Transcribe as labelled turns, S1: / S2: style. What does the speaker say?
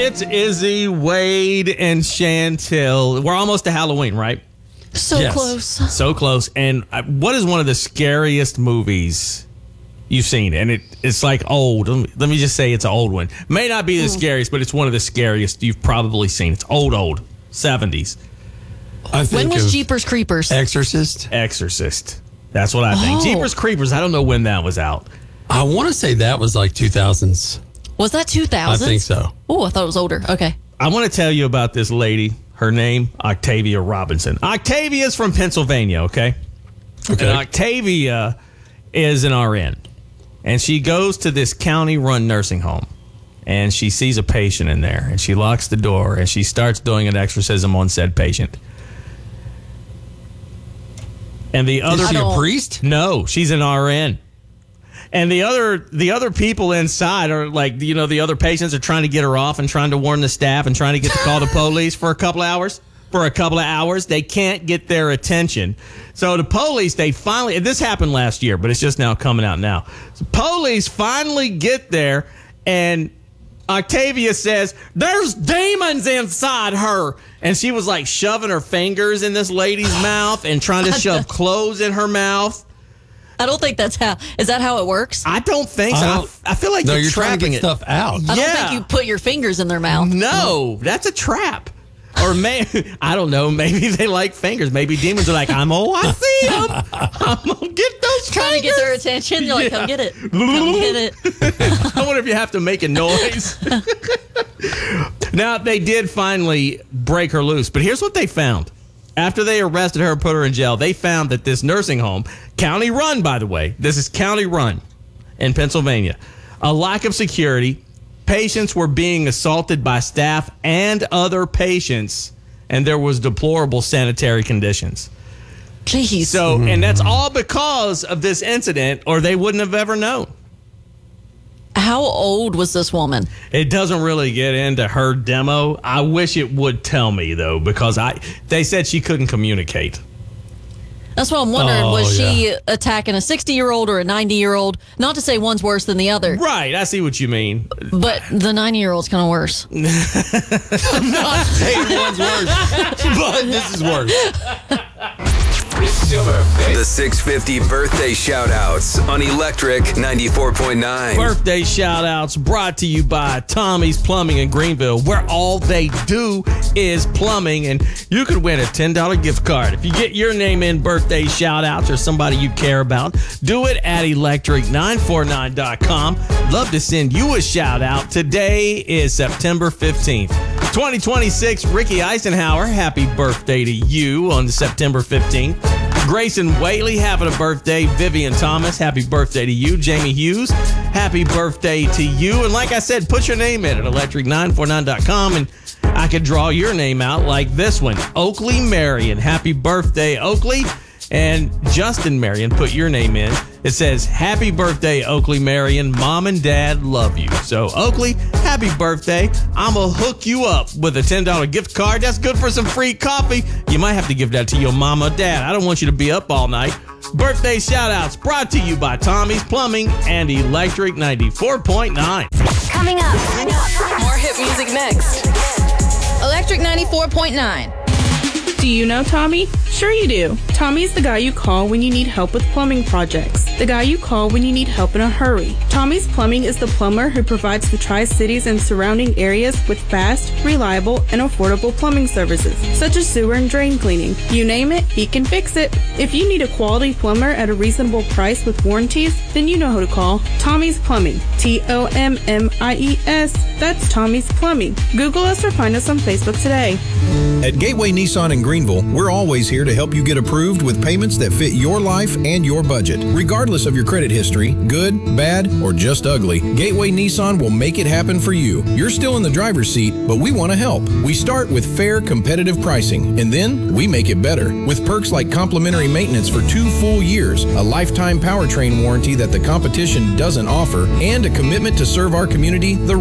S1: It's Izzy, Wade, and Chantel. We're almost to Halloween, right?
S2: So close.
S1: So close. And what is one of the scariest movies you've seen? And it's like old. Let me just say it's an old one. May not be the scariest, but it's one of the scariest you've probably seen. It's old. 70s.
S2: When was Jeepers Creepers?
S3: Exorcist.
S1: That's what I think. Jeepers Creepers, I don't know when that was out.
S3: I want to say that was like 2000s.
S2: Was that 2000?
S3: I think so.
S2: Oh, I thought it was older. Okay.
S1: I want to tell you about this lady. Her name, Octavia Robinson. Octavia's from Pennsylvania, okay?
S3: Okay.
S1: And Octavia is an RN. And she goes to this county-run nursing home. And she sees a patient in there. And she locks the door. And she starts doing an exorcism on said patient. And the other...
S3: Is she a priest?
S1: No, she's an RN. And the other people inside are like, the other patients are trying to get her off and trying to warn the staff and trying to get to call the police for a couple of hours. They can't get their attention. So the police, they finally, this happened last year, but it's just now coming out now. So police finally get there, and Octavia says, there's demons inside her. And she was like shoving her fingers in this lady's mouth and trying to shove clothes in her mouth.
S2: I don't think is that how it works?
S1: I don't think so. I feel like you're
S3: trying to
S1: trapping
S3: get stuff out.
S2: I don't think you put your fingers in their mouth.
S1: No, that's a trap. Or I don't know, maybe they like fingers. Maybe demons are like, I see them. I'm going to get those
S2: Trying to get their attention. You're like, come get it. Come get it.
S1: I wonder if you have to make a noise. Now, they did finally break her loose. But here's what they found. After they arrested her and put her in jail, they found that this nursing home, county run, by the way, this is county run in Pennsylvania, a lack of security, patients were being assaulted by staff and other patients, and there was deplorable sanitary conditions.
S2: Jeez.
S1: So, and that's all because of this incident, or they wouldn't have ever known.
S2: How old was this woman?
S1: It doesn't really get into her demo. I wish it would tell me, though, because they said she couldn't communicate.
S2: That's what I'm wondering. Was she attacking a 60-year-old or a 90-year-old? Not to say one's worse than the other.
S1: Right. I see what you mean.
S2: But the 90-year-old's kind of worse.
S3: I'm not saying one's worse, but this is worse.
S4: The 650 birthday shout-outs on Electric 94.9.
S1: Birthday shout-outs brought to you by Tommy's Plumbing in Greenville, where all they do is plumbing, and you could win a $10 gift card. If you get your name in birthday shout-outs or somebody you care about, do it at electric949.com. Love to send you a shout-out. Today is September 15th. 2026, Ricky Eisenhower, happy birthday to you on September 15th. Grayson Whaley having a birthday. Vivian Thomas, happy birthday to you. Jamie Hughes, happy birthday to you. And like I said, put your name in at electric949.com and I could draw your name out like this one. Oakley Marion, happy birthday, Oakley. And Justin Marion, put your name in. It says, happy birthday, Oakley Marion. Mom and Dad love you. So, Oakley, happy birthday. I'm going to hook you up with a $10 gift card. That's good for some free coffee. You might have to give that to your mom or dad. I don't want you to be up all night. Birthday shout-outs brought to you by Tommy's Plumbing and Electric 94.9.
S5: Coming up. More hit music next. Electric 94.9.
S6: Do you know Tommy? Sure you do. Tommy's the guy you call when you need help with plumbing projects. The guy you call when you need help in a hurry. Tommy's Plumbing is the plumber who provides the Tri-Cities and surrounding areas with fast, reliable, and affordable plumbing services, such as sewer and drain cleaning. You name it, he can fix it. If you need a quality plumber at a reasonable price with warranties, then you know who to call. Tommy's Plumbing. Tommies. That's Tommy's Plumbing. Google us or find us on Facebook today.
S7: At Gateway Nissan in Greenville, we're always here to help you get approved with payments that fit your life and your budget. Regardless of your credit history, good, bad, or just ugly, Gateway Nissan will make it happen for you. You're still in the driver's seat, but we want to help. We start with fair, competitive pricing, and then we make it better with perks like complimentary maintenance for 2 full years, a lifetime powertrain warranty that the competition doesn't offer, and a commitment to serve our community the